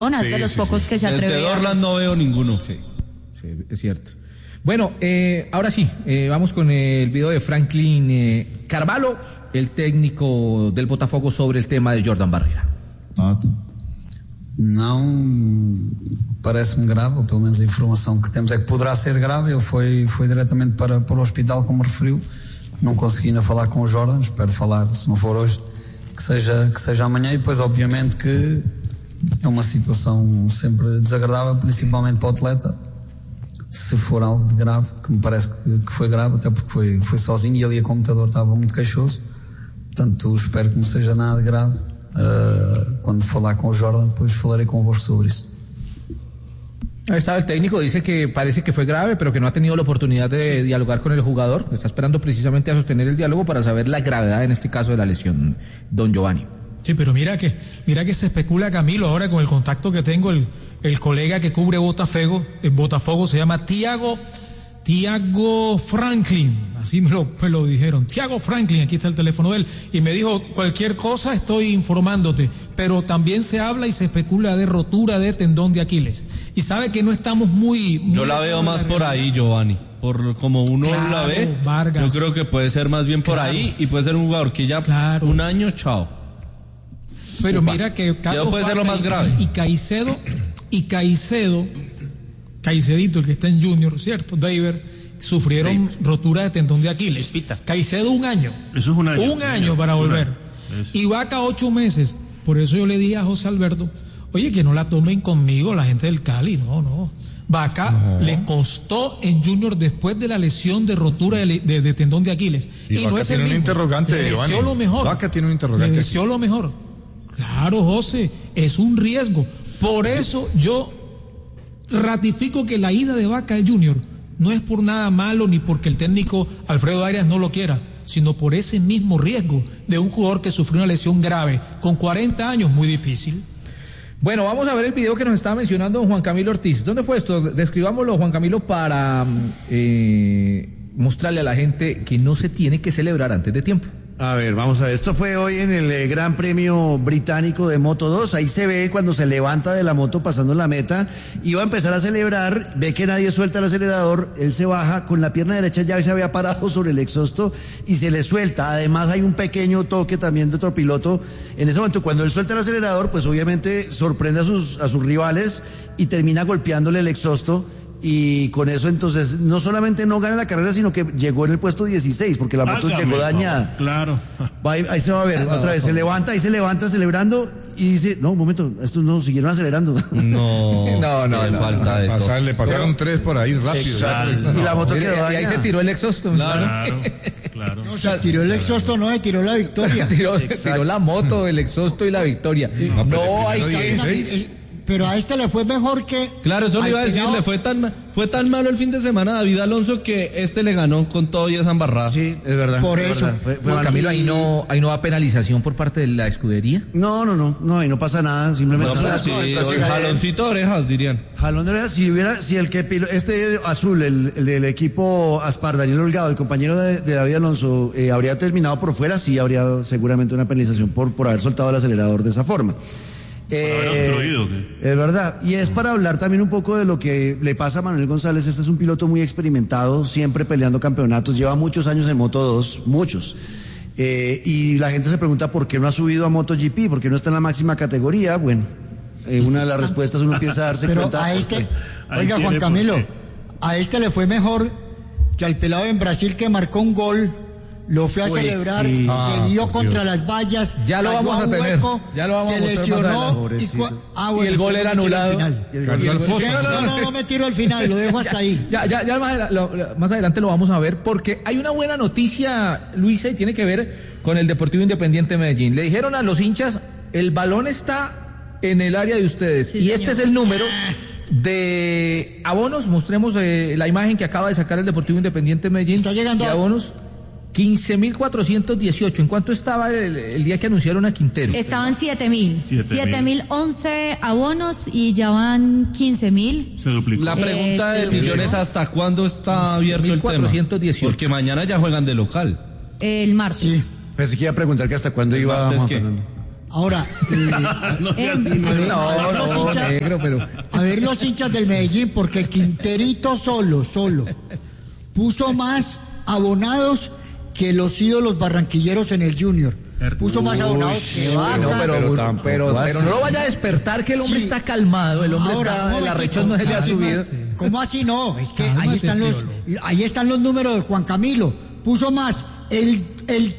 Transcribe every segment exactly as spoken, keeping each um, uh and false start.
Sí, de los sí, pocos sí. que se atreven. Desde Dorlan no veo ninguno. Sí, sí, es cierto. Bueno, eh, ahora sí, eh, vamos con el video de Franklin eh, Carvalho, el técnico del Botafogo, sobre el tema de Jordan Barreira. Não parece-me grave, ou pelo menos a informação que temos é que poderá ser grave. Ele foi, foi diretamente para, para o hospital, como referiu. Não consegui ainda falar com o Jordan, espero falar, se não for hoje, que seja, que seja amanhã. E depois, obviamente, que é uma situação sempre desagradável, principalmente para o atleta. Se for algo de grave, que me parece que, que foi grave, até porque foi, foi sozinho e ali a computador estava muito queixoso. Portanto, espero que não seja nada de grave. Uh, cuando falar con Jordan, pues falaré convosco sobre eso. Ahí estaba el técnico, dice que parece que fue grave, pero que no ha tenido la oportunidad de sí. dialogar con el jugador. Está esperando precisamente a sostener el diálogo para saber la gravedad en este caso de la lesión, don Giovanni. Sí, pero mira que mira que se especula, Camilo, ahora con el contacto que tengo, el, el colega que cubre Botafogo, el Botafogo se llama Tiago Tiago Franklin, así me lo, me lo dijeron, Tiago Franklin, aquí está el teléfono de él, y me dijo, cualquier cosa estoy informándote, pero también se habla y se especula de rotura de tendón de Aquiles, y sabe que no estamos muy... muy yo la veo más por ahí, Giovanni, por como uno claro, la ve, Vargas. Yo creo que puede ser más bien por claro. ahí, y puede ser un jugador que ya claro. un año, chao. Pero Upa. mira que Carlos ya puede ser lo más grave. Y Caicedo, y Caicedo, Caicedito, el que está en Junior, ¿cierto? David, sufrieron David. rotura de tendón de Aquiles. Chispita. Caicedo un año. Eso es un año. Un año para volver. Y Vaca ocho meses. Por eso yo le dije a José Alberto, oye, que no la tomen conmigo la gente del Cali. No, no. Vaca no. le costó en Junior después de la lesión de rotura de, de, de tendón de Aquiles. Y, y no es el mismo. Un interrogante, le deseó Giovanni. lo mejor. Vaca tiene un interrogante. Le deseó lo mejor. Claro, José, es un riesgo. Por eso yo ratifico que la ida de Vaca al Junior no es por nada malo ni porque el técnico Alfredo Arias no lo quiera, sino por ese mismo riesgo de un jugador que sufrió una lesión grave con cuarenta años, muy difícil. Bueno, vamos a ver el video que nos estaba mencionando don Juan Camilo Ortiz. ¿Dónde fue esto? Describámoslo, Juan Camilo, para eh, mostrarle a la gente que no se tiene que celebrar antes de tiempo. A ver, vamos a ver, esto fue hoy en el eh, Gran Premio Británico de Moto dos, ahí se ve cuando se levanta de la moto pasando la meta, iba a empezar a celebrar, ve que nadie suelta el acelerador, él se baja, con la pierna derecha ya se había parado sobre el exhausto y se le suelta, además hay un pequeño toque también de otro piloto, en ese momento cuando él suelta el acelerador, pues obviamente sorprende a sus, a sus rivales y termina golpeándole el exhausto. Y con eso entonces no solamente no gana la carrera, sino que llegó en el puesto dieciséis, porque la moto Hágame, llegó dañada. Claro. Va, ahí, ahí se va a ver, otra vez, se levanta, ahí se levanta celebrando y dice, no, un momento, estos no siguieron acelerando. No, no, no, no falta de Pasar, le pasaron Pero, tres por ahí rápido. Exacto. Y la moto quedó dañada. Y ahí se tiró el exhausto. Claro, claro. No, se tiró el exhausto, no, se tiró la victoria. tiró, tiró la moto, el exhausto y la victoria. No, no hay seis. Pero a este le fue mejor que... Claro, eso le iba a decir, pelado. le fue tan, fue tan malo el fin de semana a David Alonso que este le ganó con todo y esa embarrada. Sí, es verdad. Por es eso. Verdad. Fue, fue Camilo, ahí no, ahí no va penalización por parte de la escudería. No, no, no, no, ahí no pasa nada, simplemente... No, pero sí, no, jaloncito de orejas, dirían. Jalón de orejas, si hubiera, si el que, este azul, el, el del equipo Aspar, Daniel Holgado, el compañero de, de David Alonso, eh, habría terminado por fuera, sí habría seguramente una penalización por, por haber soltado el acelerador de esa forma. Eh, es verdad, y es para hablar también un poco de lo que le pasa a Manuel González. Este es un piloto muy experimentado, siempre peleando campeonatos, lleva muchos años en Moto dos, muchos, eh, y la gente se pregunta por qué no ha subido a MotoGP, por qué no está en la máxima categoría. Bueno, eh, una de las respuestas uno empieza a darse Pero cuenta. a este, oiga Juan Camilo, a este le fue mejor que al pelado en Brasil que marcó un gol. Lo fue a pues celebrar, sí. se ah, dio contra Dios. Las vallas, ya lo vamos a tener, hueco, ya lo vamos se a lesionó y, ah, bueno, y el gol era anulado. Y el gol, y el gol, no, no, no me tiro al final, lo dejo hasta ya, ahí. Ya, ya, ya más, lo, más adelante lo vamos a ver porque hay una buena noticia, Luisa, y tiene que ver con el Deportivo Independiente Medellín. Le dijeron a los hinchas, el balón está en el área de ustedes sí, y señor. Este es el número de abonos. Mostremos eh, la imagen que acaba de sacar el Deportivo Independiente Medellín. Está llegando de abonos. quince mil cuatrocientos dieciocho. ¿En cuánto estaba el, el día que anunciaron a Quintero? Estaban siete mil. siete mil once abonos y ya van quince mil. Se duplicó. La pregunta eh, del millón es ¿hasta cuándo está abierto el tema? Porque mañana ya juegan de local. El martes. Sí. Pensé que iba a preguntar que hasta cuándo iba Juan Fernando. Ahora, eh, No sea así, a ver, No, a ver los no, hinchas- negro, pero... a ver los hinchas del Medellín, porque Quinterito solo, solo, puso más abonados que los ídolos barranquilleros en el Junior. Puso más abonados que Vaca. No, pero, Pero pero, tampoco pero, así. no lo vaya a despertar que el hombre Sí. está calmado, el hombre Ahora, está, un el momentico, arrechón no se le ha subido. ¿Cómo así no? Es que ahí Cálmate, están los Piolo. ahí están los números de Juan Camilo. Puso más, el, el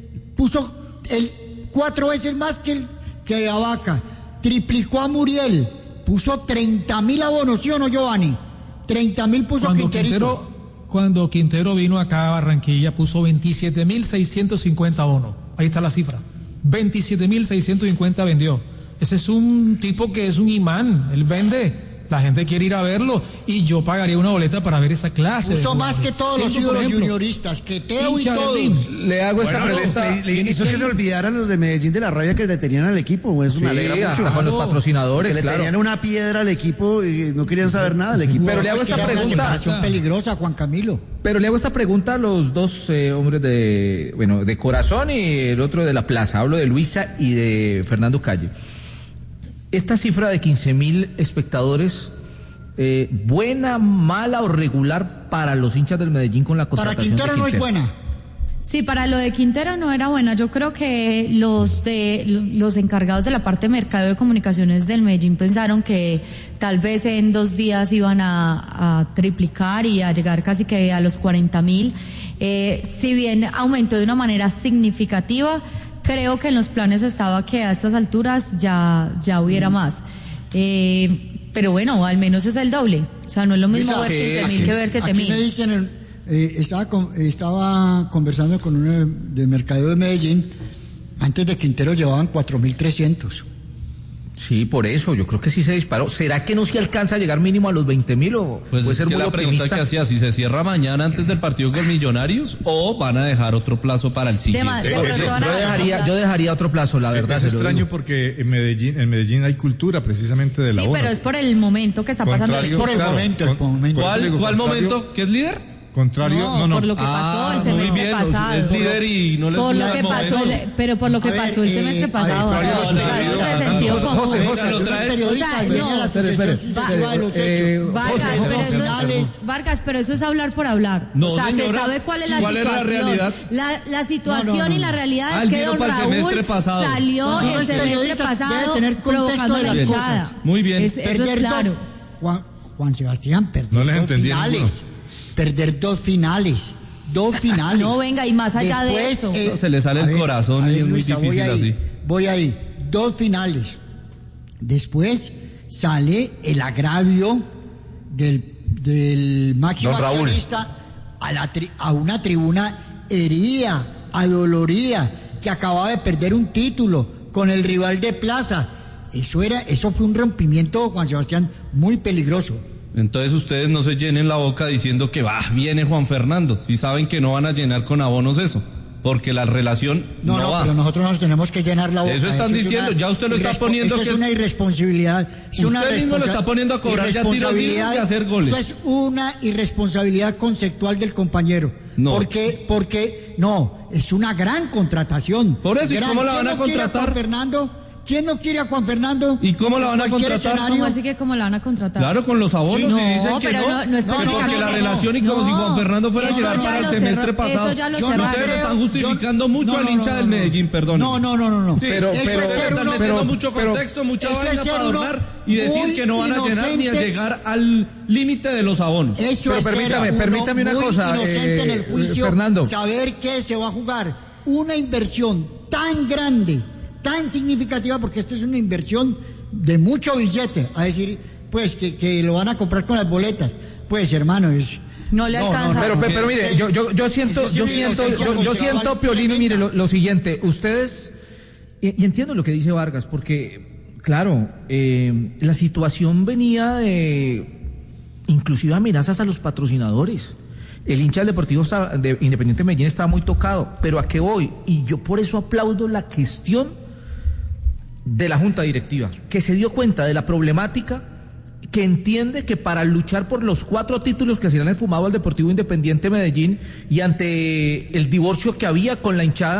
puso el cuatro veces más que el que a Vaca. Triplicó a Muriel. Puso treinta mil abonos, ¿sí o no, Giovanni? treinta mil puso Cuando Quinterito. Quintero, cuando Quintero vino acá a Barranquilla, puso veintisiete mil seiscientos cincuenta abonos. Ahí está la cifra. veintisiete mil seiscientos cincuenta vendió. Ese es un tipo que es un imán. Él vende. La gente quiere ir a verlo. Y yo pagaría una boleta para ver esa clase. de Puso más jugadores. que todos los Siendo, por ídolos ejemplo, junioristas, que Teo y hincha del todos. I M S S. Le hago esta Bueno, pregunta. le, le hizo que se olvidaran los de Medellín de la rabia que le tenían al equipo. Eso Sí, me alegra mucho. hasta con los Claro. patrocinadores, Que le claro. tenían una piedra al equipo y no querían saber nada del equipo. Pero le hago Es que esta era una pregunta. separación peligrosa, Juan Camilo. Pero le hago esta pregunta a los dos eh, hombres de, bueno, de Corazón y el otro de la Plaza. Hablo de Luisa y de Fernando Calle. Esta cifra de quince mil espectadores, eh, ¿buena, mala o regular para los hinchas del Medellín con la Para contratación Quintero de no Quintero? es buena. Sí, para lo de Quintero no era buena. Yo creo que los de los encargados de la parte de mercado de comunicaciones del Medellín pensaron que tal vez en dos días iban a, a triplicar y a llegar casi que a los cuarenta mil. Eh, si bien aumentó de una manera significativa, creo que en los planes estaba que a estas alturas ya, ya hubiera más. Eh, pero bueno, al menos es el doble. O sea, no es lo mismo Luisa, ver quince mil aquí- que ver siete aquí me mil. dicen, eh, estaba, con- estaba conversando con uno de, de Mercadeo de Medellín, antes de Quintero llevaban cuatro mil trescientos. Sí, por eso, yo creo que sí se disparó. ¿Será que no se alcanza a llegar mínimo a los veinte mil o Pues puede es ser que muy la pregunta optimista? que hacía, si se cierra mañana antes del partido con Millonarios o van a dejar otro plazo para el siguiente. ma- de Porque pronto es- van a- Yo dejaría, yo dejaría otro plazo, la verdad. Es se lo extraño digo. porque en Medellín, en Medellín hay cultura precisamente de la Sí, ONU. pero es por el momento que está pasando. Contrario, Es por el claro, momento, el con- momento. por eso ¿Cuál, digo, cuál contrario- momento? ¿Qué es líder? Contrario, No, no, no. por lo que pasó Ah, el muy semestre bien, pasado. es líder y no les por lo gusta que el pasó, momento. el- pero por lo que A ver, pasó el eh, semestre a ver, pasado, Victoria, o los sea, periodistas, eso se José, sentió José, como José, Venga, José, lo Los trae- periodistas, o sea, venga, no, la espere, espere, sucesión espere, sucesiva de los eh, hechos. Vargas, José, pero José, eso es, Morales. Vargas, pero eso es hablar por hablar. No, o sea, señora, se sabe cuál es la ¿cuál es la situación. realidad? La, la situación No, no, no. y la realidad Ah, es él que vino don para el Raúl semestre pasado. salió No, no, el es semestre periodista, debe pasado tener contexto provocando de la las hinchada. cosas. Muy bien. Es- eso es Perder claro. dos, Juan, Juan Sebastián, perder No les dos entendí a finales. ninguno. Perder dos finales. Dos finales. No, venga, y más allá de Después, eso. eh, Se le sale a el corazón a y es muy Luisa, voy difícil ahí, así. Voy ahí. Dos finales. Después sale el agravio del, del máximo Don Raúl. accionista a, la tri- a una tribuna herida, adolorida, que acababa de perder un título con el rival de Plaza. Eso era, eso fue un rompimiento, Juan Sebastián, muy peligroso. Entonces ustedes no se llenen la boca diciendo que va, viene Juan Fernando, si saben que no van a llenar con abonos eso, porque la relación no, No, no, va. pero nosotros nos tenemos que llenar la boca. Eso están es diciendo, una ya usted lo está irrespo- poniendo eso que es es- una irresponsabilidad. Es una Usted mismo lo responsa- está poniendo a cobrar ya tiros libres irresponsabilidad- y hacer goles. Eso es una irresponsabilidad conceptual del compañero. No. Porque, porque, no, es una gran contratación. Por eso, ¿y Gran- cómo la ¿quién van a no quiere contratar? Juan Fernando? ¿Quién no quiere a Juan Fernando? ¿Y cómo la van a En cualquier contratar? escenario. ¿Cómo así que cómo la van a contratar? Claro, con los abonos Sí, y no, dicen que pero no, no- no es que porque prácticamente la no. relación y como No, si Juan Fernando fuera a eso llegar ya para el lo semestre cerró- pasado. eso ya lo Yo no, cerraron. ustedes creo- están justificando yo- mucho no, al no, hincha no, del no. Medellín, perdón. No, no, no, no, no. Sí, Pero- Eso pero- es ustedes ser están uno- metiendo pero- mucho pero- contexto, mucha eso es vaina ser para uno adornar y decir muy que no van a llenar ni a inocente. llegar al límite de los abonos. Eso Pero es ser permítame, uno permítame una muy cosa, inocente eh, en el juicio, Fernando. saber que se va a jugar una inversión tan grande, tan significativa, porque esto es una inversión de mucho billete, a decir, pues, que, que lo van a comprar con las boletas. Pues, hermano, es... No le alcanza. Pero, pero, pero mire, yo, yo, yo siento, Eso es yo una siento, inocencia yo, yo conceptual siento, Piolino, tremenda. mire lo, lo siguiente, ustedes, y, y entiendo lo que dice Vargas, porque, claro, eh, la situación venía de, inclusive amenazas a los patrocinadores. El hincha del Deportivo estaba, de Independiente Medellín estaba muy tocado, pero ¿a qué voy? Y yo por eso aplaudo la gestión de la Junta Directiva, que se dio cuenta de la problemática, que entiende que para luchar por los cuatro títulos que se le han esfumado al Deportivo Independiente Medellín y ante el divorcio que había con la hinchada,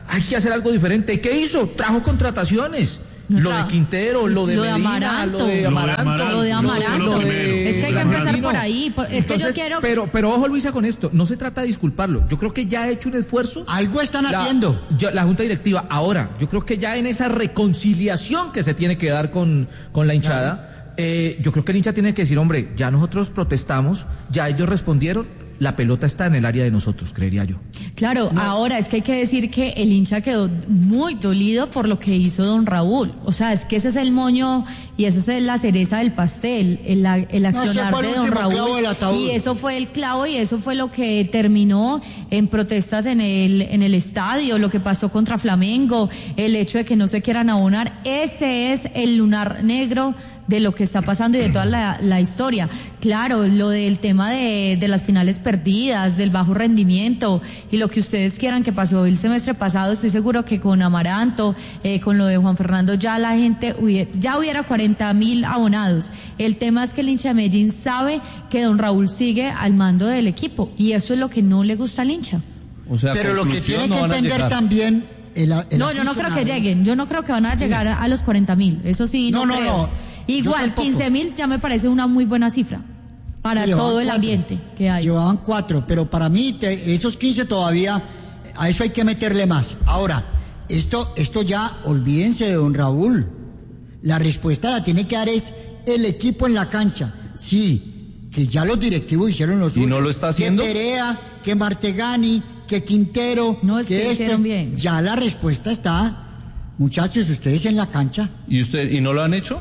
hay que hacer algo diferente. ¿Qué hizo? Trajo contrataciones. No, lo de Quintero, lo de lo de Medina, Amaranto. lo de Amaranto, Lo de Amaranto. lo de- Es que hay que empezar por ahí. por- Es Entonces, que yo quiero... pero, pero ojo, Luisa, con esto, no se trata de disculparlo. Yo creo que ya ha hecho un esfuerzo. Algo están La- haciendo. yo- la Junta Directiva. Ahora, yo creo que ya en esa reconciliación que se tiene que dar con, con la hinchada, eh, yo creo que el hincha tiene que decir, hombre, ya nosotros protestamos, ya ellos respondieron, la pelota está en el área de nosotros, creería yo. Claro, ahora es que hay que decir que el hincha quedó muy dolido por lo que hizo don Raúl. O sea, es que ese es el moño y esa es la cereza del pastel, el, el No, ese accionar fue el de don último clavo Raúl. del ataúd. Y eso fue el clavo y eso fue lo que terminó en protestas en el, en el estadio, lo que pasó contra Flamengo, el hecho de que no se quieran abonar. Ese es el lunar negro de lo que está pasando y de toda la, la historia. Claro, lo del tema de, de las finales perdidas, del bajo rendimiento y lo que ustedes quieran que pasó el semestre pasado, estoy seguro que con Amaranto, eh, con lo de Juan Fernando, ya la gente hubiera, ya hubiera cuarenta mil abonados. El tema es que el hincha de Medellín sabe que don Raúl sigue al mando del equipo y eso es lo que no le gusta al hincha. O sea, Pero lo que conclusión, tiene no que van a entender llegar. también... El, el No, yo no creo que aficionado- lleguen, yo no creo que van a llegar a, a los cuarenta mil, eso sí, no, No, no, creo. no, yo Igual, tampoco. quince mil ya me parece una muy buena cifra para Sí, llevaban todo el cuatro. ambiente que hay. Llevaban cuatro, pero para mí te- esos quince todavía, a eso hay que meterle más. Ahora, esto, esto ya, olvídense de don Raúl. La respuesta la tiene que dar es el equipo en la cancha. Sí, que ya los directivos hicieron los ¿Y suyos. no lo está haciendo? Que Perea, que Martegani, que Quintero, No, es que este. hicieron bien. Ya la respuesta está. Muchachos, ustedes en la cancha ¿Y usted y no lo han hecho?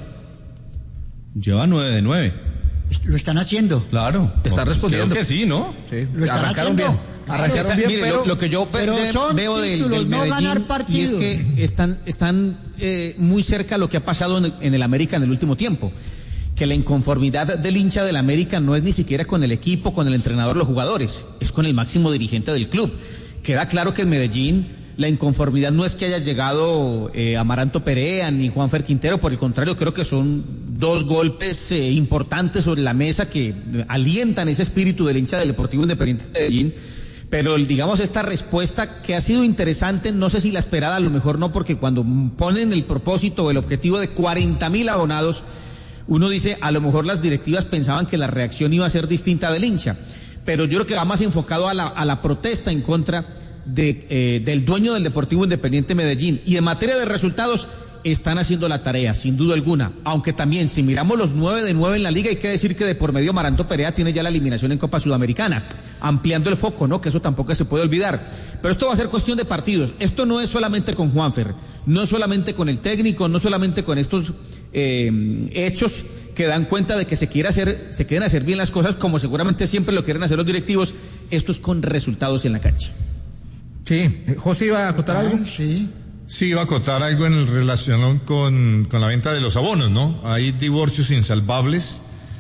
Lleva nueve de nueve. lo están haciendo. Claro. Está No, pues respondiendo. creo que sí, ¿no? Sí, Lo están arrancaron haciendo. bien. Arrancaron O sea, bien, mire, pero... lo, lo que yo pero ve- son veo del, títulos, del no Medellín ganar y es partidos. que están, están eh, muy cerca a lo que ha pasado en el, en el América en el último tiempo. Que la inconformidad del hincha del América no es ni siquiera con el equipo, con el entrenador, los jugadores, es con el máximo dirigente del club. Queda claro que en Medellín la inconformidad no es que haya llegado eh, Amaranto Perea ni Juanfer Quintero, por el contrario, creo que son dos golpes eh, importantes sobre la mesa que eh, alientan ese espíritu del hincha del Deportivo Independiente de Medellín. Pero digamos esta respuesta que ha sido interesante, no sé si la esperada, a lo mejor no, porque cuando ponen el propósito o el objetivo de cuarenta mil abonados, uno dice, a lo mejor las directivas pensaban que la reacción iba a ser distinta del hincha, pero yo creo que va más enfocado a la, a la protesta en contra de, eh, del dueño del Deportivo Independiente Medellín. Y en materia de resultados, están haciendo la tarea, sin duda alguna, aunque también, si miramos los nueve de nueve en la liga, hay que decir que de por medio Amaranto Perea tiene ya la eliminación en Copa Sudamericana, ampliando el foco, ¿no? Que eso tampoco se puede olvidar. Pero esto va a ser cuestión de partidos, esto no es solamente con Juanfer, no es solamente con el técnico, no solamente con estos eh, hechos que dan cuenta de que se quiere hacer, se quieren hacer bien las cosas, como seguramente siempre lo quieren hacer los directivos, esto es con resultados en la cancha. Sí, José iba a acotar algo. Sí. Sí, iba a acotar algo en relación con, con la venta de los abonos, ¿no? Hay divorcios insalvables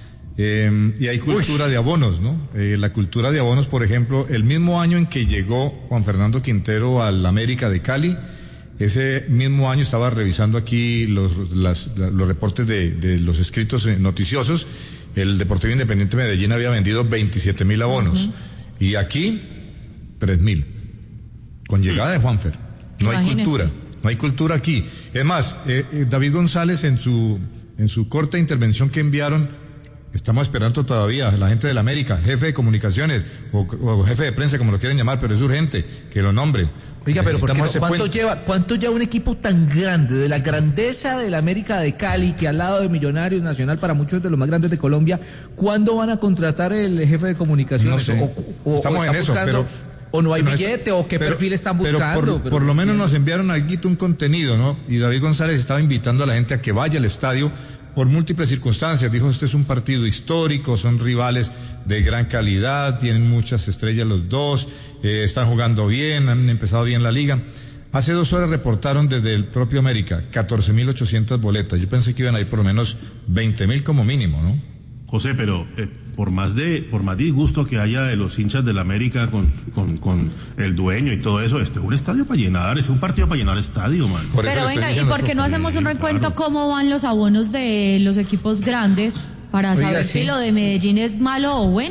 eh, y hay cultura Uy. de abonos, ¿no? Eh, la cultura de abonos, por ejemplo, el mismo año en que llegó Juan Fernando Quintero al América de Cali, ese mismo año estaba revisando aquí los, las, los reportes de, de los escritos noticiosos, el Deportivo Independiente Medellín había vendido veintisiete mil abonos, uh-huh. y aquí tres mil, con llegada de Juanfer. No hay Imagínese. cultura, no hay cultura aquí. Es más, eh, eh, David González en su en su corta intervención que enviaron, estamos esperando todavía, la gente de la América, jefe de comunicaciones o, o jefe de prensa, como lo quieren llamar, pero es urgente que lo nombren. Oiga, pero ¿por qué no? Ese ¿Cuánto puente. lleva, cuánto lleva un equipo tan grande, de la grandeza del América de Cali, que al lado de Millonarios Nacional, para muchos de los más grandes de Colombia, ¿cuándo van a contratar el jefe de comunicaciones? No sé. O, o, Estamos o en eso, buscando, pero... o no hay no billete, está, o qué pero, perfil están pero buscando. Por, pero, por lo menos nos enviaron algo, un contenido, ¿no? Y David González estaba invitando a la gente a que vaya al estadio por múltiples circunstancias. Dijo, este es un partido histórico, son rivales de gran calidad, tienen muchas estrellas los dos, eh, están jugando bien, han empezado bien la liga. Hace dos horas reportaron desde el propio América catorce mil ochocientas boletas. Yo pensé que iban a ir por lo menos veinte mil como mínimo, ¿no? José, pero eh, por más de por más disgusto que haya de los hinchas del América con, con, con el dueño y todo eso, este es un estadio para llenar, es un partido para llenar estadio, man. Por eso Pero le estoy venga, ¿y diciendo, por qué no sí, hacemos un recuento claro. cómo van los abonos de los equipos grandes para Oiga, saber sí. si lo de Medellín es malo o bueno?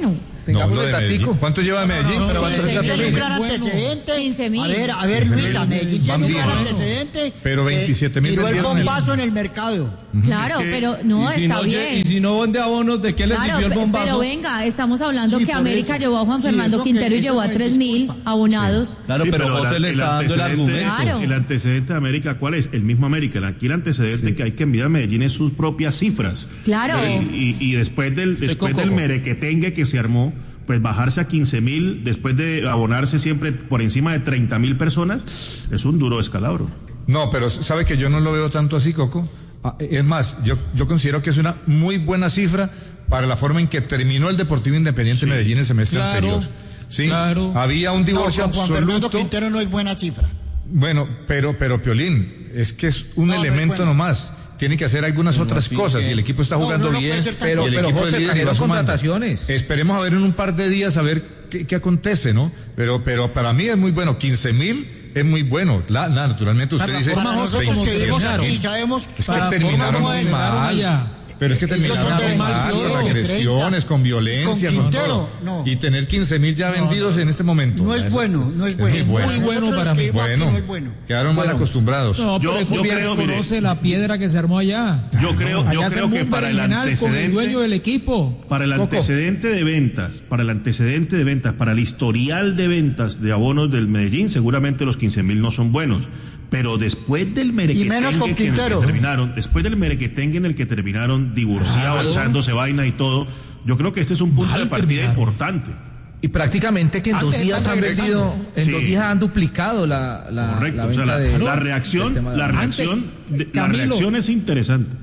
Tengamos No, lo el de Medellín. datico. ¿Cuánto lleva de Medellín? No, Pero no, quince Medellín tiene un gran bueno. antecedente. quince mil. A ver, a ver, Luisa, Medellín tiene un gran Van bien. antecedente. Pero que veintisiete mil tiró el vendieron el- bombazo en el mercado. Claro, Es que- pero no, y si está no, bien. lle- y si no vende abonos, ¿de qué le Claro, sirvió el pe- bombazo? pero venga, estamos hablando Sí, que por América eso. llevó a Juan Sí, Fernando eso que- Quintero y eso llevó a no hay tres mil disculpa. abonados. Claro, Sí, pero José la- le está dando el antecedente- argumento. Claro. El antecedente de América, ¿cuál es? El mismo América. Aquí el antecedente que hay que enviar a Medellín es sus propias cifras. Claro. Y, y- y después del Estoy después con del Coco. merequetengue que se armó, pues bajarse a quince mil, después de abonarse siempre por encima de treinta mil personas, es un duro escalabro. No, pero sabe que yo no lo veo tanto así, Coco. Ah, Es más, yo, yo considero que es una muy buena cifra para la forma en que terminó el Deportivo Independiente Medellín el semestre Claro, anterior. Sí, claro. había un No, divorcio Juan, Juan Fernando absoluto. Quintero no es buena cifra. Bueno, pero, pero Piolín, es que es un No, no es elemento bueno. nomás. Tiene que hacer algunas otras sí, cosas que- y el equipo está No, jugando no, no puede bien. ser tan- Pero- y el pero, equipo José, es líder y trajeron va sumando. contrataciones. Esperemos a ver en un par de días a ver qué, qué acontece, ¿no? Pero, pero para mí es muy bueno. quince mil es muy bueno. La, la- naturalmente usted Para dice. forma, Para José, nosotros como que vivimos terminaron. aquí sabemos Es que Para terminaron forma, muy como cerraron mal. allá. Pero es que Ellos terminaron son muy de mal, con veintiocho, agresiones, treinta. con violencia, Y con con Quintero, todo. no. Y tener quince mil ya vendidos en este momento. No es Es- bueno, no es bueno. muy bueno. Muy bueno Nosotros para los que mí. vivimos aquí Bueno, no es bueno. quedaron mal Bueno. acostumbrados. No, Yo- pero es que yo bien creo, mire- conoce la piedra que se armó allá. Yo creo, yo Allá se creo armó que un para el berenjenal con el dueño antecedente, del equipo. para el Coco. antecedente de ventas, para el antecedente de ventas, para el historial de ventas de abonos del Medellín, seguramente los quince mil no son buenos. Pero después del Y menos con merequetengue que en el que Quintero. terminaron, después del merequetengue en el que terminaron divorciados, Claro. echándose vaina y todo, yo creo que este es un punto Mal de partida terminaron. importante. Y prácticamente que en Antes dos días están han regresando. vendido, en Sí. dos días han duplicado la, la, Correcto. la O sea, venta la, de, la del reacción, tema de la abonos. reacción, Antes, de- la Camilo. reacción es interesante.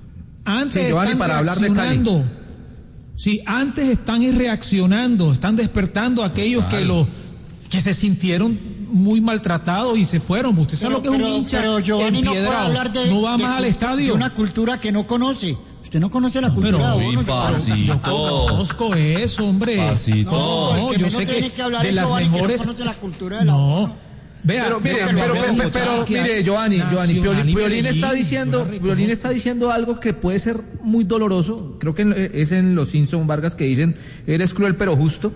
Antes Sí, Giovanni, están para hablar de Cali. reaccionando. Sí, antes están ir reaccionando, están despertando a aquellos que lo que se sintieron muy maltratados y se fueron. Usted sabe lo que es un hincha pero Giovanni no puede empiedrado. hablar de, no va de más al cultu- estadio. de una cultura que no conoce. Usted no conoce la cultura pero- de abonos. Uy, Giovanni. Yo Pasito. conozco eso, hombre. Pasito. No, No, el que yo menos sé tiene que que hablar de es las Giovanni, que no mejores. conoce la cultura del No. abono. Vea, Pero mire, vea, pero, vea, pero, vea, pero, que mire, hay Giovanni, Giovanni, Nacional Pioli- y Piolín está Medellín, diciendo, yo la Piolín reconozco. está diciendo algo que puede ser muy doloroso. Creo que en- es en los Simpson Vargas que dicen, eres cruel pero justo.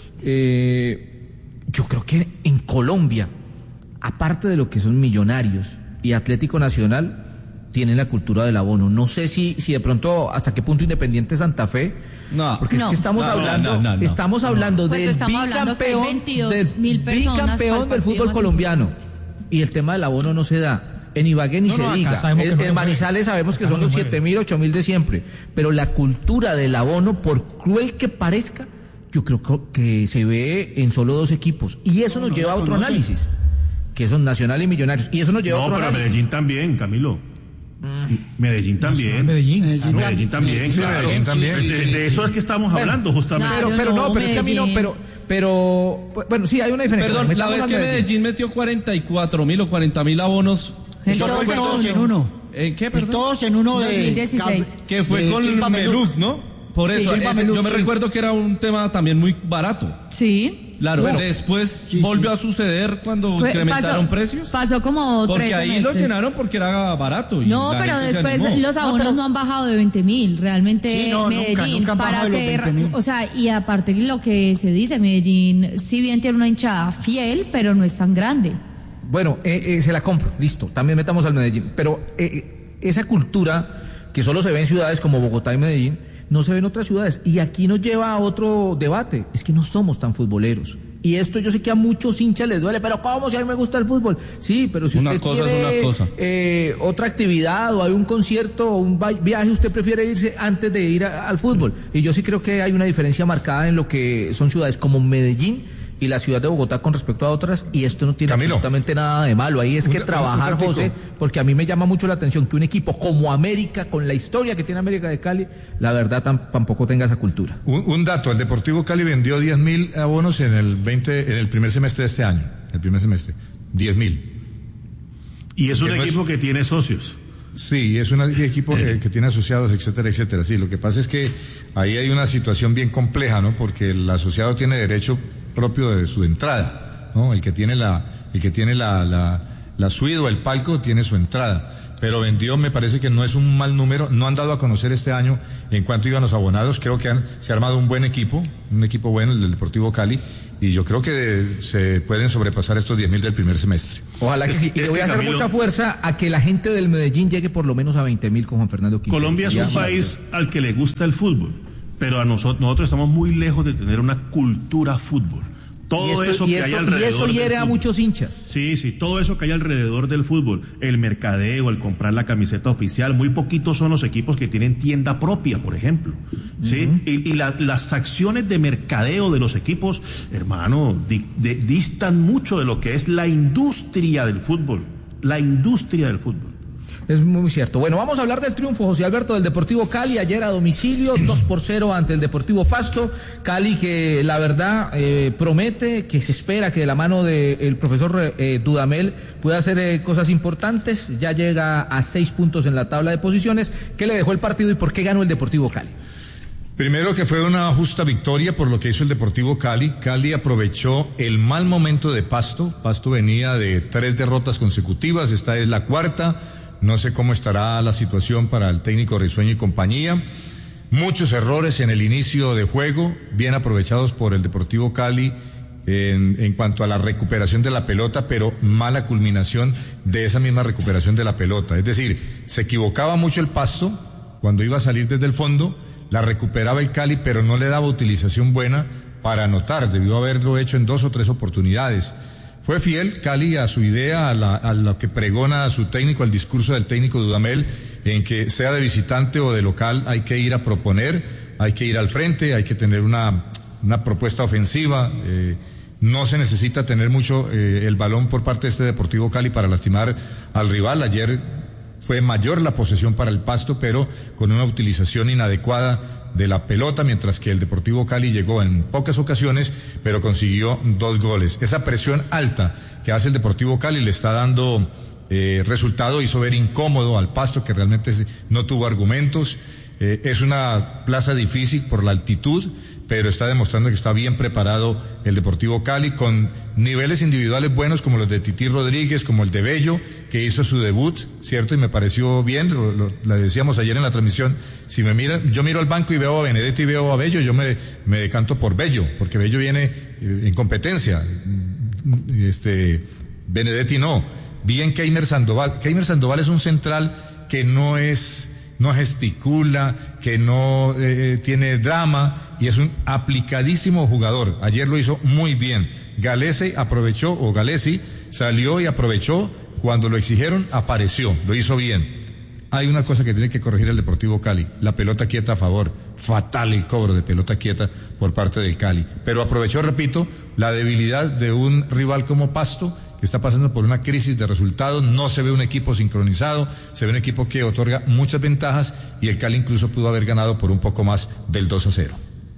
Eh, yo creo que en Colombia, aparte de lo que son Millonarios y Atlético Nacional, tienen la cultura del abono. No sé si, si de pronto hasta qué punto Independiente Santa Fe. No. Porque es No. que estamos No, no, hablando, no, no, no. estamos hablando Pues del estamos hablando que hay bicampeón, veintidós del mil personas para bicampeón el del partido fútbol más colombiano. Y el tema del abono no se da. En Ibagué ni No, se no, acá diga. sabemos que En, no en lo Manizales mueve. sabemos que Acá son no los lo mueve. siete mil, ocho mil de siempre. Pero la cultura del abono, por cruel que parezca, yo creo que, que se ve en solo dos equipos. Y eso nos lleva a otro análisis, que son Nacional y Millonarios. Y eso nos lleva a No, otro pero análisis. Medellín también, Camilo. Medellín también. Medellín. Medellín. claro. Medellín también, Sí, claro. Medellín también. De, de eso es que estamos hablando, justamente. Claro. Pero, pero no, no, pero es que a mí no, Medellín. pero, pero, bueno, sí, hay una diferencia. Perdón, la Metamos vez a que Medellín metió cuarenta y cuatro mil o cuarenta mil abonos, En Yo todos creo que todos en en uno. ¿en qué, Y perdón? todos en uno de... dos mil dieciséis. Que fue de con Silva Meluc, ¿no? Por Sí, eso, Silva ese- Meluc, yo me sí. recuerdo que era un tema también muy barato. Sí. Claro, Bueno, después sí, volvió sí. a suceder cuando Fue- incrementaron pasó- precios. Pasó como Porque tres ahí lo semestres. llenaron porque era barato. Y No, la pero gente se después animó. los abonos no, han bajado de veinte mil. Realmente Sí, no, nunca, Medellín, nunca han para bajado de los hacer, veinte mil. o sea, y aparte de lo que se dice, Medellín, si bien tiene una hinchada fiel, pero no es tan grande. Bueno, eh, eh, se la compro, listo, también metamos al Medellín. Pero eh, eh, esa cultura que solo se ve en ciudades como Bogotá y Medellín, no se ve en otras ciudades. Y aquí nos lleva a otro debate, es que no somos tan futboleros. Y esto yo sé que a muchos hinchas les duele, pero ¿cómo si a mí me gusta el fútbol? Sí, pero si Una usted cosa es quiere una cosa. eh, otra actividad o hay un concierto o un va- viaje, usted prefiere irse antes de ir a- al fútbol. Y yo sí creo que hay una diferencia marcada en lo que son ciudades como Medellín y la ciudad de Bogotá con respecto a otras, y esto no tiene Camilo. absolutamente nada de malo. Ahí es Un- que un- trabajar, un ratico. José, porque a mí me llama mucho la atención que un equipo como América, con la historia que tiene América de Cali, la verdad tam- tampoco tenga esa cultura. Un, un dato, el Deportivo Cali vendió diez mil abonos en el veinte, en el primer semestre de este año, el primer semestre, diez mil. Y es un Que no es- equipo que tiene socios. Sí, es un equipo eh, que tiene asociados, etcétera, etcétera. Sí, lo que pasa es que ahí hay una situación bien compleja, ¿no? Porque el asociado tiene derecho propio de su entrada, ¿no? El que tiene la, el que tiene la, la, la suite o el palco tiene su entrada. pero vendió, me parece que no es un mal número. No han dado a conocer este año en cuánto iban los abonados. Creo que han, se ha armado un buen equipo, un equipo bueno, el del Deportivo Cali, y yo creo que se pueden sobrepasar estos diez mil del primer semestre. Ojalá que Es- sí. Y es le voy que a hacer Camilo- mucha fuerza a que la gente del Medellín llegue por lo menos a veinte mil con Juan Fernando Quintero. Colombia es Ya, un país al que le gusta el fútbol, pero a nosotros, nosotros estamos muy lejos de tener una cultura fútbol. Todo y esto- eso y que hay eso- alrededor y eso del hiere a fútbol. muchos hinchas. Sí, sí, todo eso que hay alrededor del fútbol, el mercadeo, el comprar la camiseta oficial, muy poquitos son los equipos que tienen tienda propia, por ejemplo, ¿sí? Y, y la- las acciones de mercadeo de los equipos, hermano, di- de- distan mucho de lo que es la industria del fútbol, la industria del fútbol. Es muy cierto. Bueno, vamos a hablar del triunfo, José Alberto, del Deportivo Cali ayer a domicilio, dos por cero ante el Deportivo Pasto. Cali que la verdad eh, promete, que se espera que de la mano del profesor eh, Dudamel pueda hacer eh, cosas importantes. Ya llega a seis puntos en la tabla de posiciones. ¿Qué le dejó el partido y por qué ganó el Deportivo Cali? Primero que fue una justa victoria por lo que hizo el Deportivo Cali. Cali aprovechó el mal momento de Pasto. Pasto venía de tres derrotas consecutivas, esta es la cuarta. No sé cómo estará la situación para el técnico Risueño y compañía. Muchos errores en el inicio de juego, bien aprovechados por el Deportivo Cali en, en cuanto a la recuperación de la pelota, pero mala culminación de esa misma recuperación de la pelota. Es decir, se equivocaba mucho el Pasto cuando iba a salir desde el fondo, la recuperaba el Cali, pero no le daba utilización buena para anotar. Debió haberlo hecho en dos o tres oportunidades. Fue fiel Cali a su idea, a, la, a lo que pregona a su técnico, al discurso del técnico Dudamel, en que sea de visitante o de local hay que ir a proponer, hay que ir al frente, hay que tener una, una propuesta ofensiva. Eh, no se necesita tener mucho eh, el balón por parte de este Deportivo Cali para lastimar al rival. Ayer fue mayor la posesión para el Pasto, pero con una utilización inadecuada de la pelota, mientras que el Deportivo Cali llegó en pocas ocasiones, pero consiguió dos goles. Esa presión alta que hace el Deportivo Cali le está dando eh, resultado, hizo ver incómodo al Pasto, que realmente no tuvo argumentos. Eh, es una plaza difícil por la altitud, pero está demostrando que está bien preparado el Deportivo Cali, con niveles individuales buenos como los de Tití Rodríguez, como el de Bello, que hizo su debut, ¿cierto? Y me pareció bien, lo, lo, lo decíamos ayer en la transmisión. Si me miran, yo miro al banco y veo a Benedetti y veo a Bello, yo me, me decanto por Bello, porque Bello viene eh, en competencia. Este, Benedetti no. Bien Keimer Sandoval. Keimer Sandoval es un central que no es... no gesticula, que no eh, tiene drama y es un aplicadísimo jugador. Ayer lo hizo muy bien. Galese aprovechó, o Galesi salió y aprovechó, cuando lo exigieron apareció, lo hizo bien. Hay una cosa que tiene que corregir el Deportivo Cali, la pelota quieta a favor. Fatal el cobro de pelota quieta por parte del Cali, pero aprovechó, repito, la debilidad de un rival como Pasto, que está pasando por una crisis de resultados. No se ve un equipo sincronizado, se ve un equipo que otorga muchas ventajas, y el Cali incluso pudo haber ganado por un poco más del dos a cero.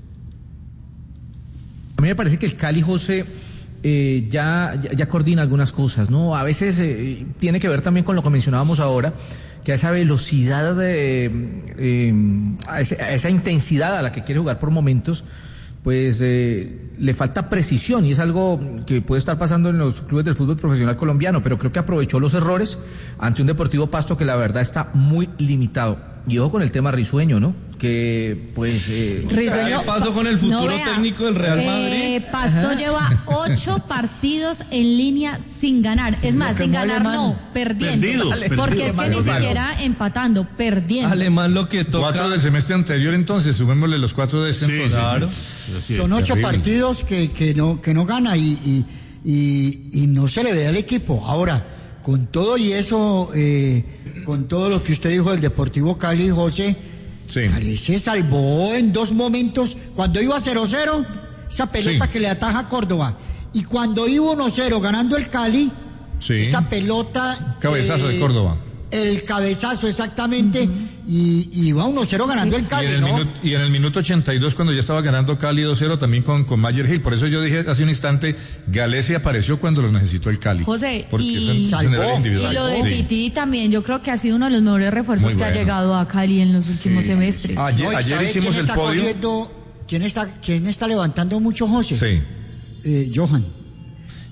A mí me parece que el Cali, José, eh, ya, ya, ya coordina algunas cosas, ¿no? A veces eh, tiene que ver también con lo que mencionábamos ahora, que a esa velocidad, de, eh, a, ese, a esa intensidad a la que quiere jugar por momentos, pues eh, le falta precisión, y es algo que puede estar pasando en los clubes del fútbol profesional colombiano, pero creo que aprovechó los errores ante un Deportivo Pasto que la verdad está muy limitado. Y ojo con el tema Risueño, ¿no? Que pues... Eh, Risueño, ¿Qué pasó con el futuro no vea, técnico del Real Madrid? Eh, Pasto Ajá. lleva ocho partidos en línea sin ganar. Es más, sin ganar no, perdiendo. Perdidos, Porque perdidos, es que malos, ni malos. siquiera empatando, perdiendo. Alemán lo que toca. Cuatro del semestre anterior, entonces, sumémosle los cuatro de este Sí, entonces. sí, Claro. sí. Así es. Son ocho terrible. partidos que, que, no, que no gana y, y, y, y no se le ve al equipo. Ahora, con todo y eso, eh, con todo lo que usted dijo del Deportivo Cali, José, Sí. Cali se salvó en dos momentos. Cuando iba cero cero, esa pelota Sí. que le ataja a Córdoba. Y cuando iba uno cero ganando el Cali, Sí. esa pelota... Cabezazo de Córdoba. El cabezazo, exactamente, uh-huh. y, y iba uno cero ganando el Cali, y, en el ¿no? minuto, y en el minuto ochenta y dos, cuando ya estaba ganando Cali dos cero, también con, con Mayer Hill. Por eso yo dije hace un instante, Galese apareció cuando lo necesitó el Cali. José, porque y, son- son salvó, nivel individual. y lo de Sí. Tití también, yo creo que ha sido uno de los mejores refuerzos Muy que ha bueno. llegado a Cali en los últimos Sí. semestres. Ayer, No, ¿y ayer sabe hicimos quién el está podio. corriendo? ¿Quién está, quién está levantando mucho, José? Sí. Eh, Johan.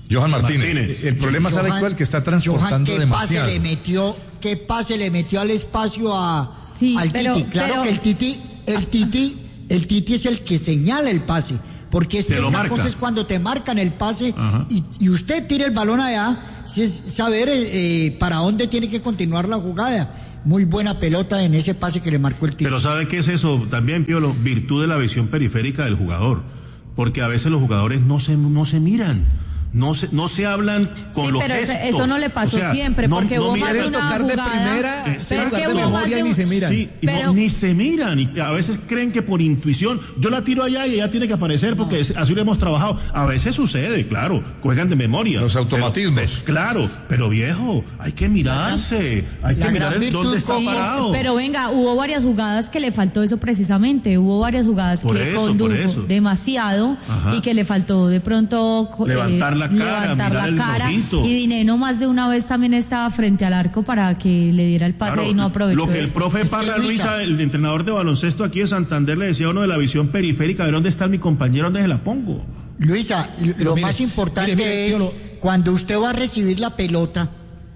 Johan Martínez. Martínez. El problema, ¿sabe Johan- cuál? Que está transportando Johan, ¿qué demasiado. pase le metió, qué pase le metió al espacio a, Sí, al pero- Titi? Claro pero- que el Titi, el Titi, el Titi es el que señala el pase. Porque es Te que lo una marca. cosa es cuando te marcan el pase Ajá. y, y usted tira el balón allá, si es saber eh, eh, para dónde tiene que continuar la jugada. Muy buena pelota en ese pase que le marcó el Titi. Pero ¿sabe qué es eso también, Piolo? Virtud de la visión periférica del jugador. Porque a veces los jugadores no se, no se miran. No se, no se hablan con Sí, los pero eso- gestos. eso no le pasó O sea, siempre, no- porque no hubo más miran- de una tocar de jugada, primera, pero es tocar que de hubo más memoria de ni un- se miran. Sí, y no- Pero- ni se miran, y a veces creen que por intuición, yo la tiro allá y ella tiene que aparecer porque es- así lo hemos trabajado. A veces sucede, claro, juegan de memoria. Los automatismos. Pero- pero- claro, pero viejo, hay que mirarse, hay que la mirar gran el dónde virtud está con- parado. Pero venga, hubo varias jugadas que le faltó eso precisamente, hubo varias jugadas Por que eso, condujo por eso. demasiado Ajá. y que le faltó de pronto co- Levantar la cara, levantar mirar la el cara. ojito. Y Dineno más de una vez también estaba frente al arco para que le diera el pase Claro, y no aprovechó lo que el eso. profe Es que Parra, Luisa- Luisa, el entrenador de baloncesto aquí de Santander, le decía a uno de la visión periférica, a ver dónde está mi compañero, dónde se la pongo. Luisa, lo mire, más importante mire, mire, es Piolo. cuando usted va a recibir la pelota,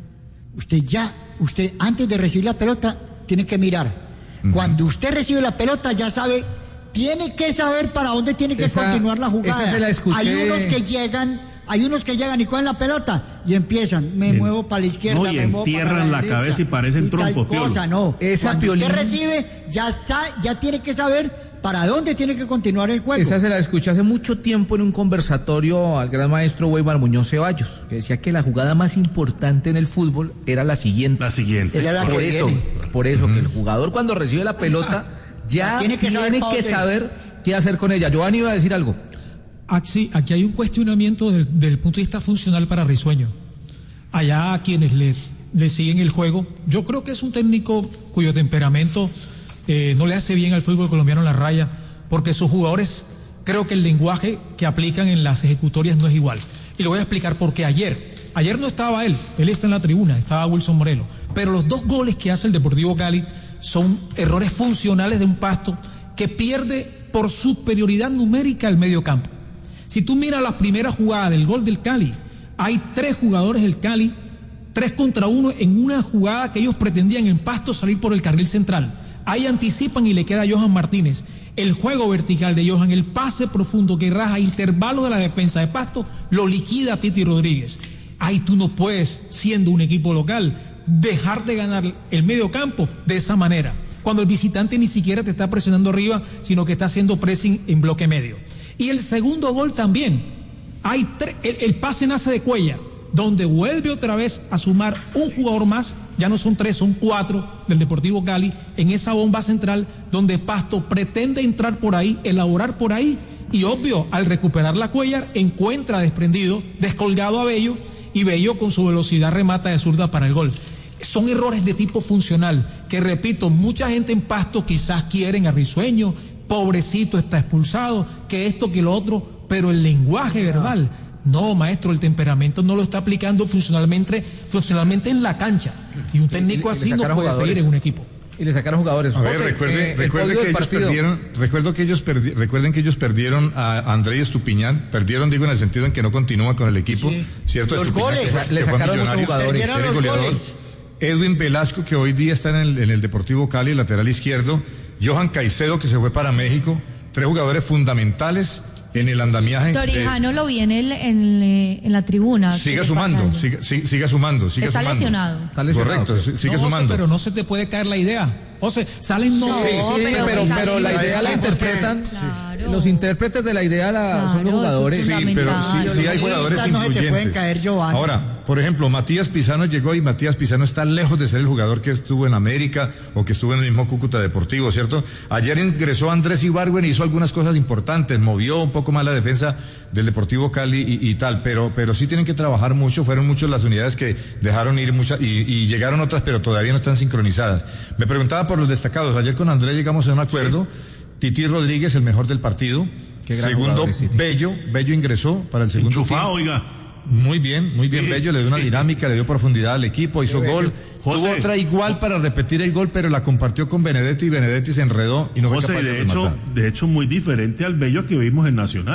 usted ya, usted antes de recibir la pelota tiene que mirar. Cuando usted recibe la pelota ya sabe, tiene que saber para dónde tiene que Esa- continuar la jugada. esa se la escuché. Hay unos que llegan, hay unos que llegan y cogen la pelota y empiezan, me En- muevo para la izquierda, no, y me muevo para entierran la derecha, cabeza y parecen tal trompos, cosa, Piolo. no. Esa Cuando usted Piolín- recibe, ya sa- ya tiene que saber para dónde tiene que continuar el juego. Esa se la escuché hace mucho tiempo en un conversatorio al gran maestro Weimar Muñoz Ceballos, que decía que la jugada más importante en el fútbol era la siguiente. La siguiente. Era la Por que eso, viene. por eso que el jugador cuando recibe la pelota ya Ya tiene que saber pa' que dónde. saber qué hacer con ella. Giovanni iba a decir algo. Aquí, aquí hay un cuestionamiento del, del punto de vista funcional para Risueño. Allá a quienes le, le siguen el juego, yo creo que es un técnico cuyo temperamento eh, no le hace bien al fútbol colombiano en la raya, porque sus jugadores, creo que el lenguaje que aplican en las ejecutorias no es igual. Y le voy a explicar por qué ayer. Ayer no estaba él, él está en la tribuna, estaba Wilson Morelos. Pero los dos goles que hace el Deportivo Cali son errores funcionales de un Pasto que pierde por superioridad numérica el medio campo. Si tú miras la primera jugada del gol del Cali, hay tres jugadores del Cali, tres contra uno en una jugada que ellos pretendían en Pasto salir por el carril central. Ahí anticipan y le queda a Johan Martínez. El juego vertical de Johan, el pase profundo que raja intervalos de la defensa de Pasto, lo liquida a Titi Rodríguez. Ahí tú no puedes, siendo un equipo local, dejar de ganar el medio campo de esa manera, cuando el visitante ni siquiera te está presionando arriba, sino que está haciendo pressing en bloque medio. Y el segundo gol también, hay tre- el, el pase nace de Cuellar, donde vuelve otra vez a sumar un jugador más, ya no son tres, son cuatro del Deportivo Cali, en esa bomba central donde Pasto pretende entrar por ahí, elaborar por ahí, y obvio, al recuperar la Cuellar, encuentra desprendido, descolgado a Bello, y Bello con su velocidad remata de zurda para el gol. Son errores de tipo funcional, que repito, mucha gente en Pasto quizás quieren a Risueño, pobrecito está expulsado, que esto, que lo otro, pero el lenguaje verbal, no, maestro, el temperamento no lo está aplicando funcionalmente, funcionalmente en la cancha, y un técnico Y le- y le así no sacaron puede jugadores. seguir en un equipo. Y le sacaron jugadores. A ver, José, recuerde, eh, el recuerde podio que del ellos partido. perdieron, recuerdo que ellos perdi- recuerden que ellos perdieron a André Estupiñán, perdieron digo en el sentido en que no continúa con el equipo, Sí. cierto, Los Estupiñán, goles. que fue- Le que fue sacaron muchos Millonarios, jugadores. era Perdieron los goleador. goles. Edwin Velasco, que hoy día está en el, en el Deportivo Cali, lateral izquierdo, Johan Caicedo, que se fue para México, tres jugadores fundamentales en el andamiaje. de- Torijano lo vi en, el, en, eh, en la tribuna. ¿Qué siga le sumando, pasa a él? siga, siga, siga sumando, siga Está sumando. lesionado. Está lesionado. Correcto, sí, sigue No, José, sumando. pero no se te puede caer la idea. José, salen no. No, Sí, pero pero, sí pero la salen- idea la salen interpretan, Claro. los intérpretes de la idea la- son los Claro, jugadores. eso es Sí, pero sí, fundamental. sí hay jugadores Estas no se te influyentes. pueden caer, Giovanni. Ahora, por ejemplo, Matías Pizano llegó y Matías Pizano está lejos de ser el jugador que estuvo en América o que estuvo en el mismo Cúcuta Deportivo, ¿cierto? Ayer ingresó Andrés Ibargüen y hizo algunas cosas importantes, movió un poco más la defensa del Deportivo Cali y, y tal, pero, pero sí tienen que trabajar mucho, fueron muchas las unidades que dejaron ir muchas y, y llegaron otras, pero todavía no están sincronizadas. Me preguntaba por los destacados, ayer con Andrés llegamos a un acuerdo, Titi Rodríguez, el mejor del partido. Qué gran Segundo, jugador es Titi. Bello, Bello ingresó para el segundo Enchufado, tiempo. oiga. Muy bien, muy bien, Sí, Bello, le dio una sí. dinámica, le dio profundidad al equipo, hizo gol. José. Tuvo otra igual para repetir el gol, pero la compartió con Benedetti y Benedetti se enredó y no fue José, capaz de de hecho, rematar. de hecho, muy diferente al Bello que vimos en Nacional. Sí.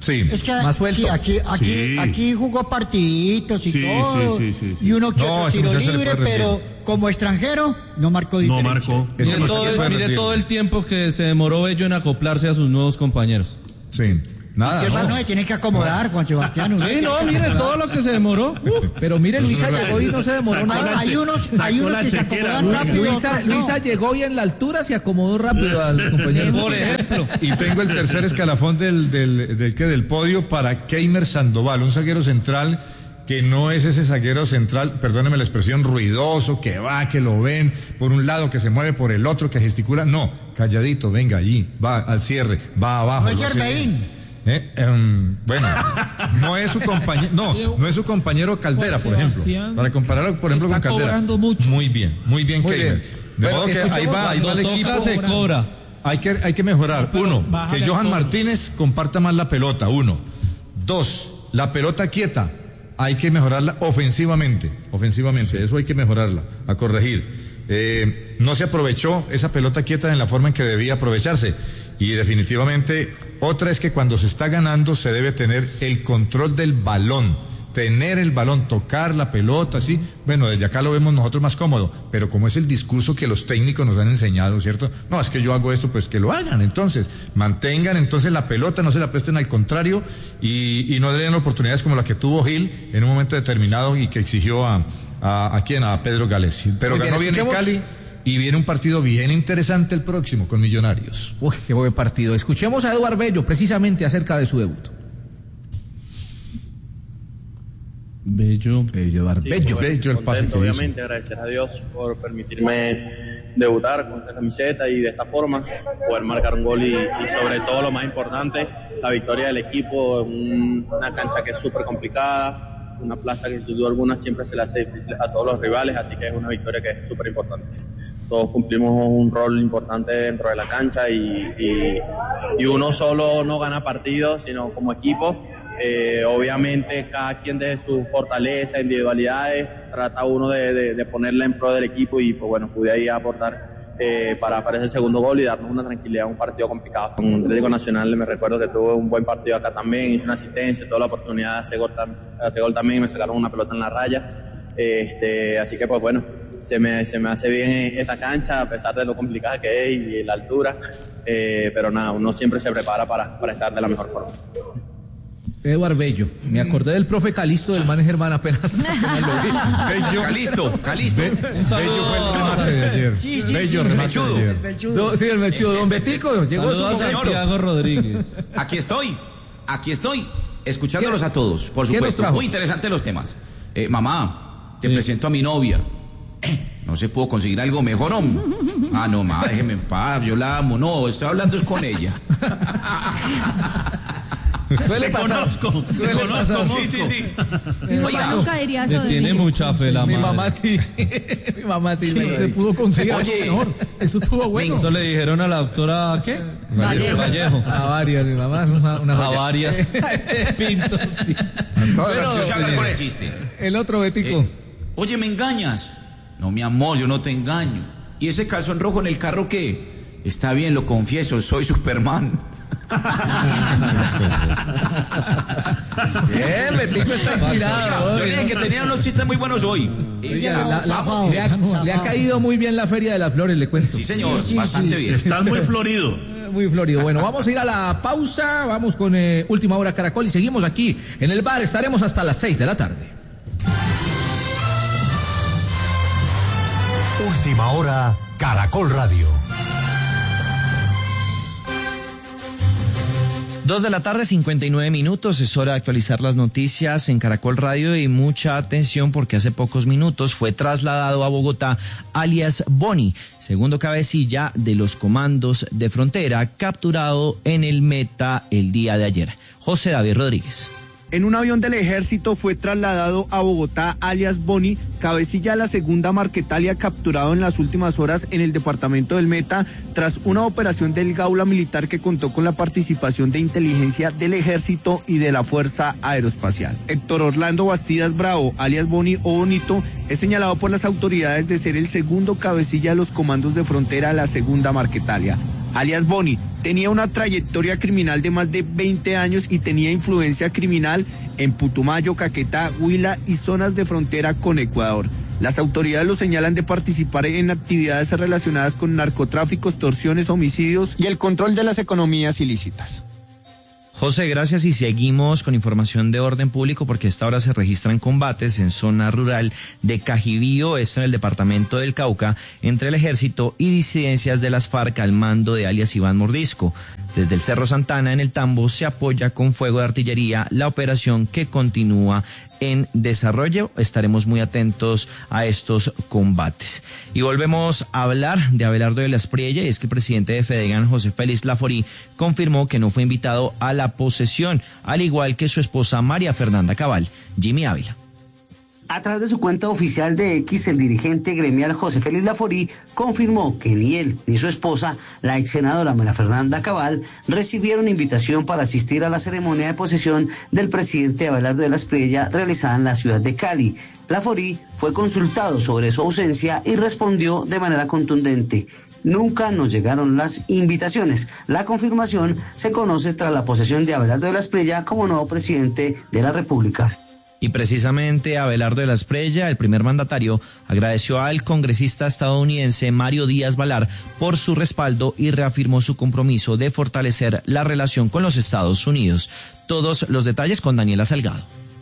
Sí, es que más suelto. Sí, aquí, aquí, Sí. aquí jugó partiditos y Sí, todo. sí, sí, sí, sí. Y uno que No, otro ese tiro muchacho le libre, puede pero rendir. como extranjero no marcó No diferencia. marcó. Ese Mire, muchacho todo, puede mire rendir. todo el tiempo que se demoró Bello en acoplarse a sus nuevos compañeros. Sí, nada. Y eso no. no se tiene que acomodar, Juan Sebastián. uno Sí, tiene no, que mire acomodar. todo lo que se demoró. Uh, Pero mire, Luisa llegó y no se demoró Sacó nada. la Hay che- unos, hay sacó unos la que se chequera, acomodan Luis. rápido. Luisa, otros no. Luisa llegó y en la altura se acomodó rápido a los compañeros. por ejemplo. Y tengo el tercer escalafón del, del, del, que del podio para Keimer Sandoval, un zaguero central que no es ese zaguero central, perdóneme la expresión, ruidoso, que va, que lo ven por un lado, que se mueve por el otro, que gesticula. No, calladito, venga allí, va al cierre, va abajo. No es lo hace Yerbeín. bien. Eh, em, bueno, no es su compañero, no, no es su compañero Caldera, Juan por ejemplo. Sebastián Para compararlo, por ejemplo, está con Caldera. cobrando mucho. Muy bien, muy bien, Muy Keimer. bien. De Bueno, modo que ahí escuchemos va, ahí va el Cuando equipo. toca se cobra. Hay que, hay que mejorar. Pero Uno, bájale que al Johan tono. Martínez comparta más la pelota. Uno. Dos, la pelota quieta. Hay que mejorarla ofensivamente. Ofensivamente, eso hay que mejorarla, a corregir. Eh, no se aprovechó esa pelota quieta en la forma en que debía aprovecharse. Y definitivamente, otra es que cuando se está ganando se debe tener el control del balón. Tener el balón, tocar la pelota, sí. Bueno, desde acá lo vemos nosotros más cómodo, pero como es el discurso que los técnicos nos han enseñado, ¿cierto? No, es que yo hago esto, pues que lo hagan, entonces. Mantengan entonces la pelota, no se la presten al contrario y, y no den oportunidades como la que tuvo Gil en un momento determinado y que exigió a, a, a quién, a Pedro Gales. Pero Muy bien, ganó bien el escuchemos- Cali y viene un partido bien interesante el próximo con Millonarios. Uy, qué buen partido. Escuchemos a Eduardo Bello precisamente acerca de su debut. Bello. Bello, Eduardo Sí, Bello. pues, Bello el pase contento, que hizo. obviamente, agradecer a Dios por permitirme debutar con esta camiseta y de esta forma poder marcar un gol y, y sobre todo lo más importante, la victoria del equipo en una cancha que es súper complicada, una plaza que sin duda alguna siempre se le hace difícil a todos los rivales, así que es una victoria que es súper importante. Todos cumplimos un rol importante dentro de la cancha y, y, y uno solo no gana partidos, sino como equipo. Eh, obviamente cada quien desde su fortaleza, individualidades, trata uno de, de, de ponerla en pro del equipo y pues bueno, pude ahí aportar eh, para, para ese segundo gol y darnos una tranquilidad a un partido complicado. Con un Atlético Nacional me recuerdo que tuve un buen partido acá también, hice una asistencia, tuve la oportunidad de hacer gol, tam- de hacer gol también, me sacaron una pelota en la raya, este, así que pues bueno, se me, se me hace bien esta cancha a pesar de lo complicada que es y la altura, eh, pero nada, uno siempre se prepara para, para estar de la mejor forma. Eduardo Bello. Me acordé del profe Calisto del man Germán apenas. apenas lo vi. Bello, Calisto, Calisto. Be- Bello fue el remate de ayer. Sí, sí, Bello sí, remate Mechudo. de ayer. Do- sí, el mechudo. Don Betico, llegó su Saludos a momento. Santiago Rodríguez. Aquí estoy, aquí estoy, escuchándolos a todos, por ¿Quién nos supuesto. trajo? Muy interesantes los temas. Eh, mamá, te Sí. presento a mi novia. Eh, no se pudo conseguir algo mejor, hombre. Ah, no, mamá, déjeme en paz, yo la amo. No, estoy hablando es con ella. Suele Te pasar. conozco, te Suele conozco, pasar. Sí, sí, sí. Mi Oiga, mamá nunca diría eso Les de tiene mí. mucha fe la Mi madre. mamá sí. Mi mamá sí. me No lo se dijo. pudo conseguir algo Oye. mejor. Eso estuvo bueno. Eso le dijeron a la doctora, ¿qué? Vallejo. Vallejo. A varias, mi mamá es una, una A joya. varias. Ese pinto, sí. bueno, yo sé hablar con el chiste. El otro Betico. Eh, Oye, ¿me engañas? No, mi amor, yo no te engaño. ¿Y ese calzón rojo en el carro qué? Está bien, lo confieso, soy Superman. Bien, Betico está inspirado. Yo le dije que tenía unos chistes muy buenos hoy. Oiga, la- la- Zafado, le, ha, zafado. le ha caído muy bien la Feria de las Flores, le cuento. Sí, señor, Sí, sí, bastante sí. bien. Estás muy florido. Muy florido. Bueno, vamos a ir a la pausa. Vamos con eh, Última Hora Caracol y seguimos aquí en el bar. Estaremos hasta las seis de la tarde. Última hora, Caracol Radio. Dos de la tarde, cincuenta y nueve minutos. Es hora de actualizar las noticias en Caracol Radio y mucha atención porque hace pocos minutos fue trasladado a Bogotá alias Boni, segundo cabecilla de los comandos de frontera, capturado en el Meta el día de ayer. José David Rodríguez. En un avión del ejército fue trasladado a Bogotá alias Boni, cabecilla de la segunda Marquetalia, capturado en las últimas horas en el departamento del Meta tras una operación del Gaula Militar que contó con la participación de inteligencia del ejército y de la Fuerza Aeroespacial. Héctor Orlando Bastidas Bravo, alias Boni o Bonito, es señalado por las autoridades de ser el segundo cabecilla de los comandos de frontera de la segunda Marquetalia. alias Boni, tenía una trayectoria criminal de más de veinte años y tenía influencia criminal en Putumayo, Caquetá, Huila y zonas de frontera con Ecuador. Las autoridades lo señalan de participar en actividades relacionadas con narcotráfico, extorsiones, homicidios y el control de las economías ilícitas. José, gracias, y seguimos con información de orden público porque a esta hora se registran combates en zona rural de Cajibío, esto en el departamento del Cauca, entre el ejército y disidencias de las FARC al mando de alias Iván Mordisco. Desde el Cerro Santana en el Tambo se apoya con fuego de artillería la operación que continúa en desarrollo. Estaremos muy atentos a estos combates. Y volvemos a hablar de Abelardo de la Espriella, y es que el presidente de Fedegan, José Félix Laforí, confirmó que no fue invitado a la posesión, al igual que su esposa María Fernanda Cabal. Jimmy Ávila. A través de su cuenta oficial de X, el dirigente gremial José Félix Laforí confirmó que ni él ni su esposa, la ex senadora María Fernanda Cabal, recibieron invitación para asistir a la ceremonia de posesión del presidente Abelardo de la Espriella realizada en la ciudad de Cali. Laforí fue consultado sobre su ausencia y respondió de manera contundente: nunca nos llegaron las invitaciones. La confirmación se conoce tras la posesión de Abelardo de la Espriella como nuevo presidente de la República. Y precisamente Abelardo de la Espriella, el primer mandatario, agradeció al congresista estadounidense Mario Díaz Balar por su respaldo y reafirmó su compromiso de fortalecer la relación con los Estados Unidos. Todos los detalles con Daniela Salgado.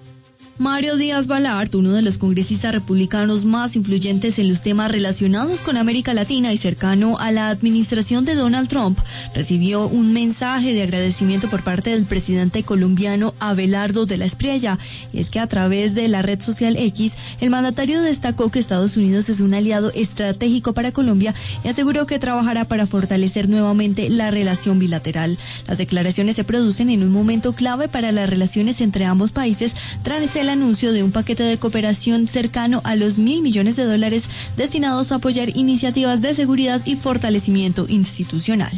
Mario Díaz Balart, uno de los congresistas republicanos más influyentes en los temas relacionados con América Latina y cercano a la administración de Donald Trump, recibió un mensaje de agradecimiento por parte del presidente colombiano Abelardo de la Espriella. Y es que a través de la red social X, el mandatario destacó que Estados Unidos es un aliado estratégico para Colombia y aseguró que trabajará para fortalecer nuevamente la relación bilateral. Las declaraciones se producen en un momento clave para las relaciones entre ambos países tras el anuncio de un paquete de cooperación cercano a los mil millones de dólares destinados a apoyar iniciativas de seguridad y fortalecimiento institucional.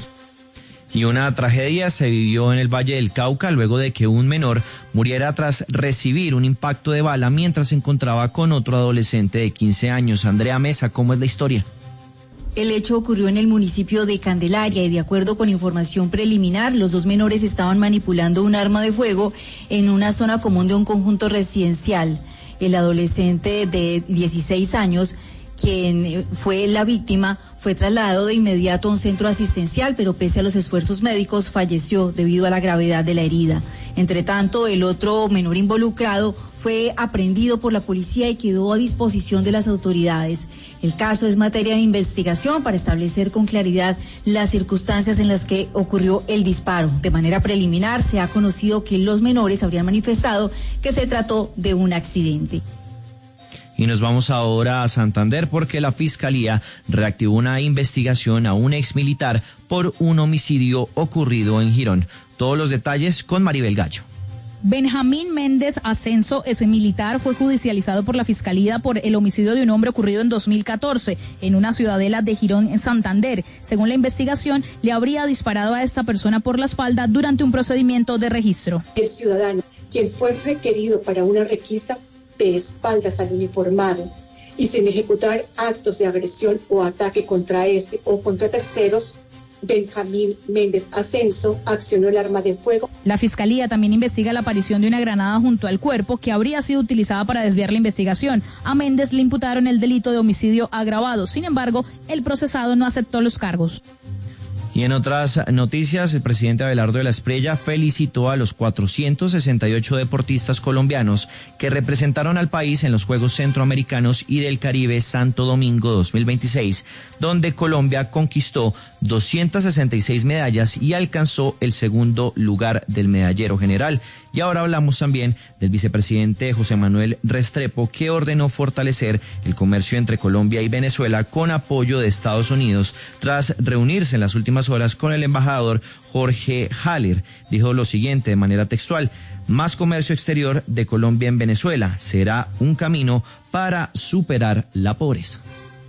Y una tragedia se vivió en el Valle del Cauca luego de que un menor muriera tras recibir un impacto de bala mientras se encontraba con otro adolescente de quince años. Andrea Mesa, ¿cómo es la historia? El hecho ocurrió en el municipio de Candelaria y de acuerdo con información preliminar, los dos menores estaban manipulando un arma de fuego en una zona común de un conjunto residencial. El adolescente de dieciséis años, quien fue la víctima, fue trasladado de inmediato a un centro asistencial, pero pese a los esfuerzos médicos falleció debido a la gravedad de la herida. Entre tanto, el otro menor involucrado fue aprehendido por la policía y quedó a disposición de las autoridades. El caso es materia de investigación para establecer con claridad las circunstancias en las que ocurrió el disparo. De manera preliminar, se ha conocido que los menores habrían manifestado que se trató de un accidente. Y nos vamos ahora a Santander porque la Fiscalía reactivó una investigación a un exmilitar por un homicidio ocurrido en Girón. Todos los detalles con Maribel Gallo. Benjamín Méndez Ascenso, ese militar, fue judicializado por la Fiscalía por el homicidio de un hombre ocurrido en dos mil catorce en una ciudadela de Girón, en Santander. Según la investigación, le habría disparado a esta persona por la espalda durante un procedimiento de registro. El ciudadano, quien fue requerido para una requisa de espaldas al uniformado y sin ejecutar actos de agresión o ataque contra este o contra terceros, Benjamín Méndez Ascenso accionó el arma de fuego. La Fiscalía también investiga la aparición de una granada junto al cuerpo que habría sido utilizada para desviar la investigación. A Méndez le imputaron el delito de homicidio agravado. Sin embargo, el procesado no aceptó los cargos. Y en otras noticias, el presidente Abelardo de la Espriella felicitó a los cuatrocientos sesenta y ocho deportistas colombianos que representaron al país en los Juegos Centroamericanos y del Caribe Santo Domingo dos mil veintiséis, donde Colombia conquistó doscientas sesenta y seis medallas y alcanzó el segundo lugar del medallero general. Y ahora hablamos también del vicepresidente José Manuel Restrepo, que ordenó fortalecer el comercio entre Colombia y Venezuela con apoyo de Estados Unidos tras reunirse en las últimas horas con el embajador Jorge Haller. Dijo lo siguiente de manera textual: más comercio exterior de Colombia en Venezuela será un camino para superar la pobreza.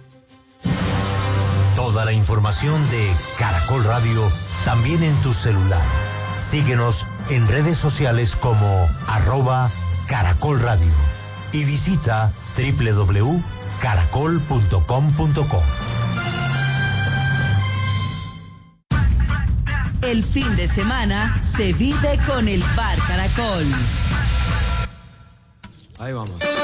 Toda la información de Caracol Radio también en tu celular. Síguenos en redes sociales como arroba Caracol Radio y visita doble u doble u doble u punto caracol punto com punto co. El fin de semana se vive con el Bar Caracol. Ahí vamos.